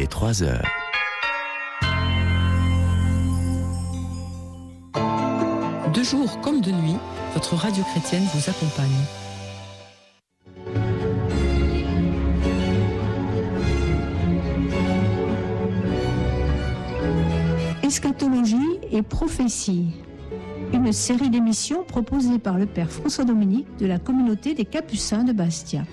est 3 heures. De jour comme de nuit, votre radio chrétienne vous accompagne. Eschatologie et prophétie, une série d'émissions proposée par le Père François Dominique de la communauté des Capucins de Bastia.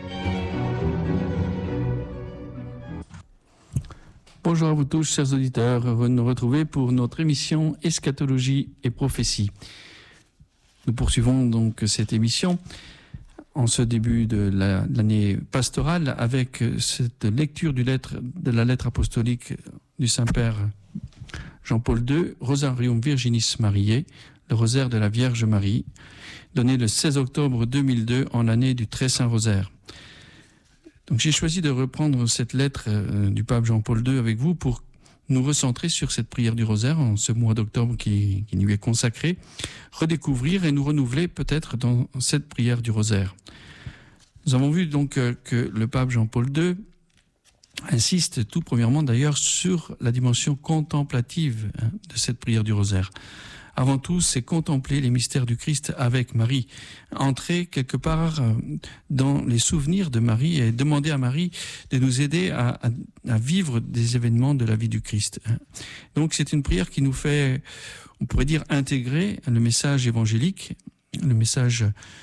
Bonjour à vous tous, chers auditeurs, heureux de nous retrouver pour notre émission Eschatologie et prophétie. Nous poursuivons donc cette émission en ce début de l'année pastorale avec cette lecture de la lettre apostolique du Saint-Père Jean-Paul II, Rosarium Virginis Mariae, le rosaire de la Vierge Marie, donné le 16 octobre 2002 en l'année du Très Saint Rosaire. Donc j'ai choisi de reprendre cette lettre du pape Jean-Paul II avec vous pour nous recentrer sur cette prière du rosaire en ce mois d'octobre qui lui est consacré, redécouvrir et nous renouveler peut-être dans cette prière du rosaire. Nous avons vu donc que le pape Jean-Paul II insiste tout premièrement d'ailleurs sur la dimension contemplative de cette prière du rosaire. Avant tout, c'est contempler les mystères du Christ avec Marie, entrer quelque part dans les souvenirs de Marie et demander à Marie de nous aider à vivre des événements de la vie du Christ. Donc c'est une prière qui nous fait, on pourrait dire, intégrer le message évangélique, le message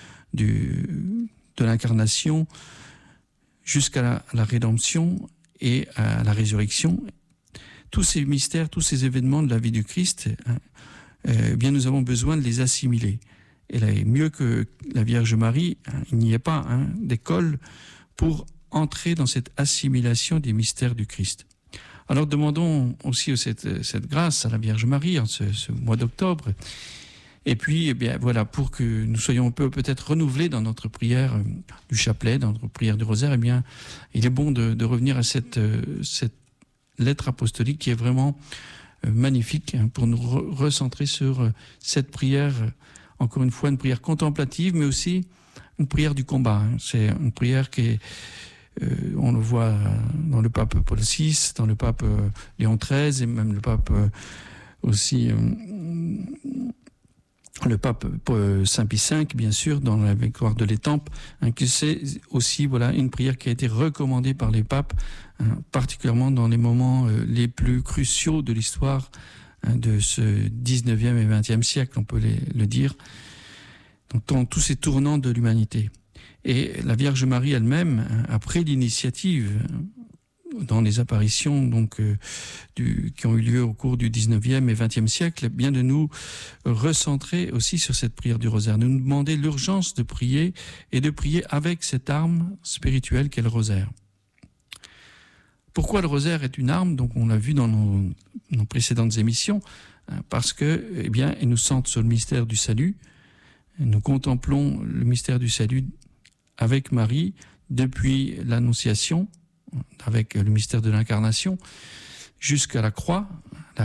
de l'incarnation jusqu'à la rédemption et à la résurrection. Tous ces mystères, tous ces événements de la vie du Christ, bien nous avons besoin de les assimiler. Et là, mieux que la Vierge Marie, il n'y a pas d'école pour entrer dans cette assimilation des mystères du Christ. Alors demandons aussi cette grâce à la Vierge Marie en ce mois d'octobre. Et puis, eh bien, voilà, pour que nous soyons peut-être renouvelés dans notre prière du chapelet, dans notre prière du rosaire, eh bien, il est bon de revenir à cette lettre apostolique qui est vraiment magnifique pour nous recentrer sur cette prière, encore une fois, une prière contemplative, mais aussi une prière du combat. C'est une prière qui est, on le voit dans le pape Paul VI, dans le pape Léon XIII et même le pape aussi... le pape Saint Pie V, bien sûr, dans la victoire de l'Étampes, que c'est aussi une prière qui a été recommandée par les papes, particulièrement dans les moments les plus cruciaux de l'histoire de ce 19e et 20e siècle, on peut le dire, donc, dans tous ces tournants de l'humanité. Et la Vierge Marie elle-même a pris l'initiative dans les apparitions qui ont eu lieu au cours du 19e et 20e siècle, bien de nous recentrer aussi sur cette prière du rosaire, de nous demander l'urgence de prier et de prier avec cette arme spirituelle qu'est le rosaire. Pourquoi le rosaire est une arme? Donc on l'a vu dans nos précédentes émissions, parce que, eh bien, il nous centre sur le mystère du salut. Nous contemplons le mystère du salut avec Marie depuis l'Annonciation, avec le mystère de l'incarnation, jusqu'à la croix,